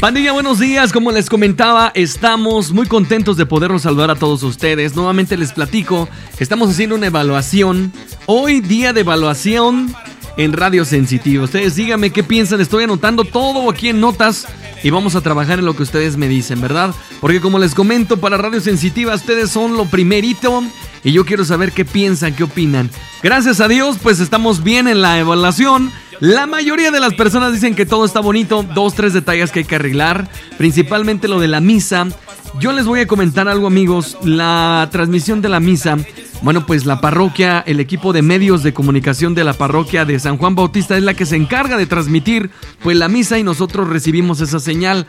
Pandilla, buenos días. Como les comentaba, estamos muy contentos de poderlos saludar a todos ustedes. Nuevamente les platico que estamos haciendo una evaluación. Hoy día de evaluación en Radio Sensitivo. Ustedes díganme qué piensan. Estoy anotando todo aquí en notas y vamos a trabajar en lo que ustedes me dicen, ¿verdad? Porque como les comento, para Radio Sensitiva ustedes son lo primerito y yo quiero saber qué piensan, qué opinan. Gracias a Dios, pues estamos bien en la evaluación. La mayoría de las personas dicen que todo está bonito. 2-3 detalles que hay que arreglar, principalmente lo de la misa. Yo les voy a comentar algo, amigos. La transmisión de la misa, bueno, pues la parroquia, el equipo de medios de comunicación de la parroquia de San Juan Bautista es la que se encarga de transmitir pues la misa y nosotros recibimos esa señal.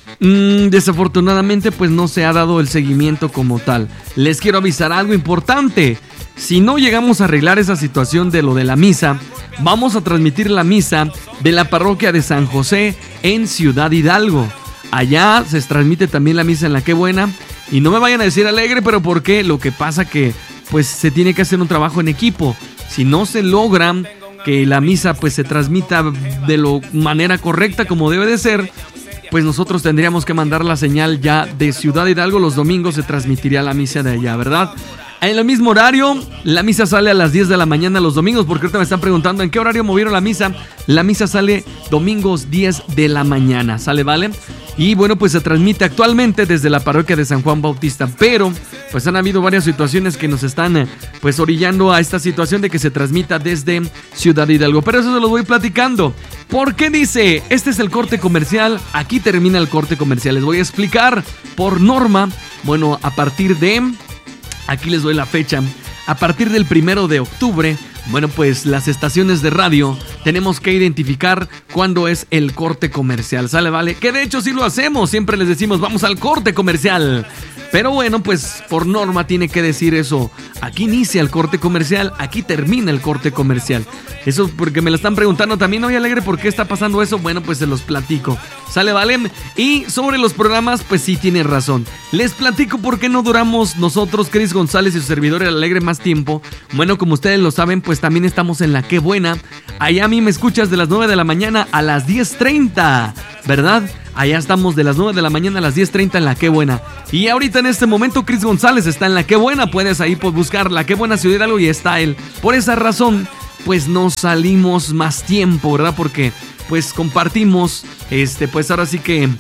Desafortunadamente pues no se ha dado el seguimiento como tal. Les quiero avisar algo importante. Si no llegamos a arreglar esa situación de lo de la misa, vamos a transmitir la misa de la parroquia de San José en Ciudad Hidalgo. Allá se transmite también la misa en la Qué Buena. Y no me vayan a decir alegre, pero ¿por qué? Lo que pasa que pues se tiene que hacer un trabajo en equipo. Si no se logra que la misa pues se transmita de la manera correcta como debe de ser, pues nosotros tendríamos que mandar la señal ya de Ciudad Hidalgo. Los domingos se transmitiría la misa de allá, ¿verdad? En el mismo horario, la misa sale a las 10 de la mañana los domingos, porque ahorita me están preguntando en qué horario movieron la misa. La misa sale domingos 10 de la mañana, ¿sale, vale? Y bueno, pues se transmite actualmente desde la parroquia de San Juan Bautista, pero pues han habido varias situaciones que nos están pues orillando a esta situación de que se transmita desde Ciudad Hidalgo. Pero eso se los voy platicando. ¿Por qué dice? Este es el corte comercial, aquí termina el corte comercial. Les voy a explicar por norma, bueno, a partir de... Aquí les doy la fecha. A partir del 1 de octubre, bueno, pues las estaciones de radio tenemos que identificar cuándo es el corte comercial, ¿sale, vale? Que de hecho sí lo hacemos, siempre les decimos vamos al corte comercial. Pero bueno, pues por norma tiene que decir eso. Aquí inicia el corte comercial, aquí termina el corte comercial. Eso porque me lo están preguntando también. Oye, alegre, ¿por qué está pasando eso? Bueno, pues se los platico. ¿Sale, vale? Y sobre los programas, pues sí tiene razón. Les platico por qué no duramos nosotros, Cris González y su servidor El Alegre, más tiempo. Bueno, como ustedes lo saben, pues también estamos en la Qué Buena. Allá a mí me escuchas de las 9 de la mañana a las 10:30, ¿verdad? Allá estamos de las 9 de la mañana a las 10:30 en la Qué Buena. Y ahorita en este momento Cris González está en la Qué Buena. Puedes ahí pues, buscar la Qué Buena Ciudad Hidalgo y está él. Por esa razón, pues no salimos más tiempo, ¿verdad? Porque pues compartimos, pues ahora sí que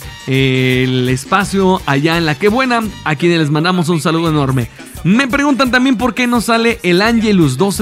el espacio allá en la Qué Buena, a quienes les mandamos un saludo enorme. Me preguntan también por qué no sale el Ángelus 12